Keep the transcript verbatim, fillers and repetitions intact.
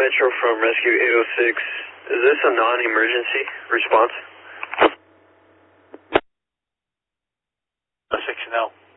Metro from Rescue eight oh six. Is this a non-emergency response? Section L.